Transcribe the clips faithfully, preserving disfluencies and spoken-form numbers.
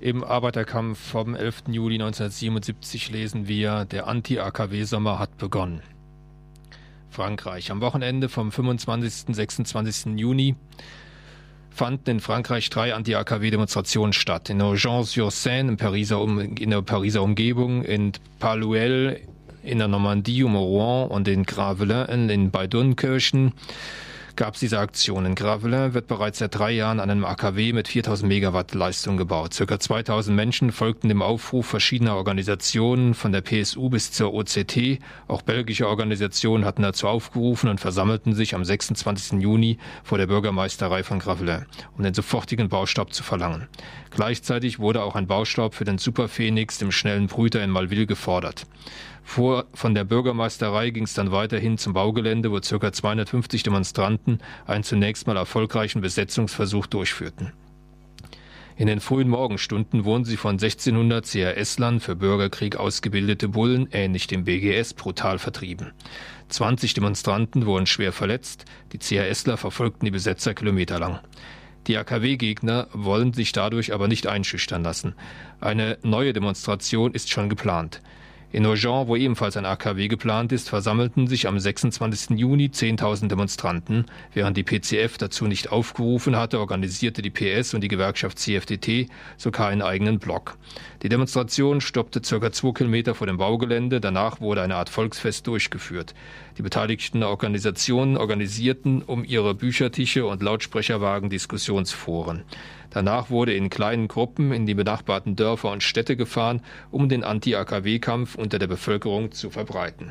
Im Arbeiterkampf vom elften Juli neunzehnhundertsiebenundsiebzig lesen wir, der Anti-A K W-Sommer hat begonnen. Frankreich. Am Wochenende vom fünfundzwanzigsten und sechsundzwanzigsten Juni fanden in Frankreich drei Anti-A K W-Demonstrationen statt. In Nogent-sur-Seine, in, Pariser um, in der Pariser Umgebung, in Palouel, in der Normandie um Rouen und in Gravelines in bei Dunkirchen gab es diese Aktion. In Gravelines wird bereits seit drei Jahren an einem A K W mit viertausend Megawatt Leistung gebaut. Circa zweitausend Menschen folgten dem Aufruf verschiedener Organisationen, von der P S U bis zur O Z T. Auch belgische Organisationen hatten dazu aufgerufen und versammelten sich am sechsundzwanzigsten Juni vor der Bürgermeisterei von Gravelines, um den sofortigen Baustopp zu verlangen. Gleichzeitig wurde auch ein Baustopp für den Super Phoenix, dem schnellen Brüter in Malville, gefordert. Vor, von der Bürgermeisterei ging es dann weiterhin zum Baugelände, wo ca. zweihundertfünfzig Demonstranten einen zunächst mal erfolgreichen Besetzungsversuch durchführten. In den frühen Morgenstunden wurden sie von sechzehnhundert C R S-Lern für Bürgerkrieg ausgebildete Bullen, ähnlich dem B G S, brutal vertrieben. zwanzig Demonstranten wurden schwer verletzt, die C R S-Ler verfolgten die Besetzer kilometerlang. Die A K W-Gegner wollen sich dadurch aber nicht einschüchtern lassen. Eine neue Demonstration ist schon geplant. In Nogent, wo ebenfalls ein A K W geplant ist, versammelten sich am sechsundzwanzigsten Juni zehntausend Demonstranten. Während die P C F dazu nicht aufgerufen hatte, organisierte die P S und die Gewerkschaft C F D T sogar einen eigenen Block. Die Demonstration stoppte ca. zwei Kilometer vor dem Baugelände. Danach wurde eine Art Volksfest durchgeführt. Die beteiligten Organisationen organisierten um ihre Büchertische und Lautsprecherwagen Diskussionsforen. Danach wurde in kleinen Gruppen in die benachbarten Dörfer und Städte gefahren, um den Anti-A K W-Kampf unter der Bevölkerung zu verbreiten.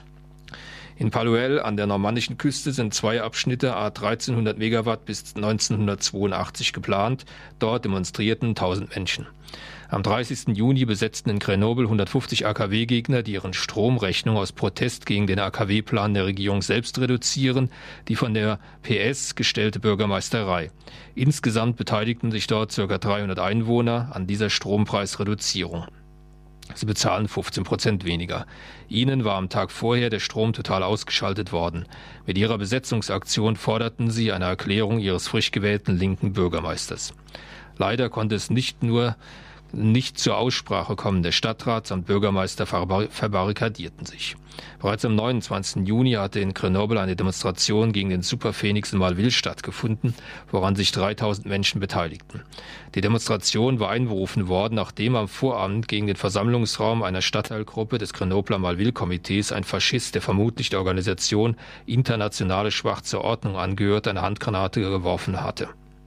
In Palouel an der normannischen Küste sind zwei Abschnitte à dreizehnhundert Megawatt bis neunzehnhundertzweiundachtzig geplant. Dort demonstrierten tausend Menschen. Am dreißigsten Juni besetzten in Grenoble hundertfünfzig A K W-Gegner, die ihren Stromrechnung aus Protest gegen den A K W-Plan der Regierung selbst reduzieren, die von der P S gestellte Bürgermeisterei. Insgesamt beteiligten sich dort ca. dreihundert Einwohner an dieser Strompreisreduzierung. Sie bezahlen fünfzehn Prozent weniger. Ihnen war am Tag vorher der Strom total ausgeschaltet worden. Mit ihrer Besetzungsaktion forderten sie eine Erklärung ihres frisch gewählten linken Bürgermeisters. Leider konnte es nicht nur nicht zur Aussprache kommen. Der Stadtrat samt Bürgermeister verbarrikadierten sich. Bereits am neunundzwanzigsten Juni hatte in Grenoble eine Demonstration gegen den Super Phoenix in Malville stattgefunden, woran sich dreitausend Menschen beteiligten. Die Demonstration war einberufen worden, nachdem am Vorabend gegen den Versammlungsraum einer Stadtteilgruppe des Grenobler Malville-Komitees ein Faschist, der vermutlich der Organisation Internationale Schwarze Ordnung angehört, eine Handgranate geworfen hatte.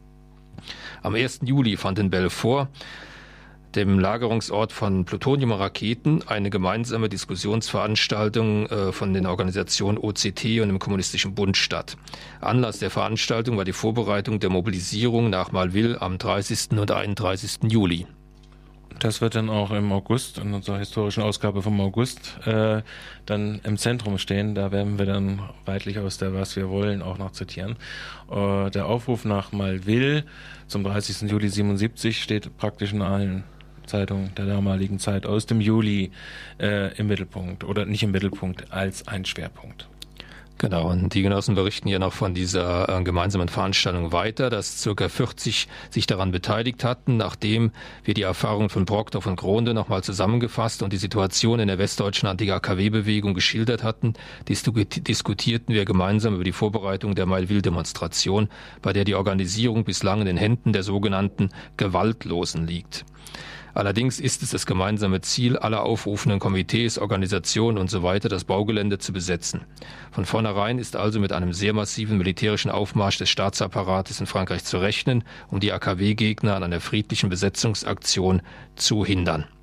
Am ersten Juli fand in Belfort, dem Lagerungsort von Plutoniumraketen, eine gemeinsame Diskussionsveranstaltung äh, von den Organisationen O Z T und dem Kommunistischen Bund statt. Anlass der Veranstaltung war die Vorbereitung der Mobilisierung nach Malville am dreißigsten und einunddreißigsten Juli. Das wird dann auch im August, in unserer historischen Ausgabe vom August, äh, dann im Zentrum stehen. Da werden wir dann weitlich aus der Was wir wollen auch noch zitieren. Äh, der Aufruf nach Malville zum dreißigsten Juli siebenundsiebzig steht praktisch in allen Zeitungen der damaligen Zeit aus dem Juli äh, im Mittelpunkt, oder nicht im Mittelpunkt, als ein Schwerpunkt. Genau, und die Genossen berichten hier noch von dieser äh, gemeinsamen Veranstaltung weiter, dass ca. vierzig sich daran beteiligt hatten, nachdem wir die Erfahrungen von Brockdorf und Gronde nochmal zusammengefasst und die Situation in der westdeutschen Anti-A K W-Bewegung geschildert hatten, diskutierten wir gemeinsam über die Vorbereitung der Malville-Demonstration, bei der die Organisierung bislang in den Händen der sogenannten Gewaltlosen liegt. Allerdings ist es das gemeinsame Ziel aller aufrufenden Komitees, Organisationen usw. das Baugelände zu besetzen. Von vornherein ist also mit einem sehr massiven militärischen Aufmarsch des Staatsapparates in Frankreich zu rechnen, um die A K W-Gegner an einer friedlichen Besetzungsaktion zu hindern.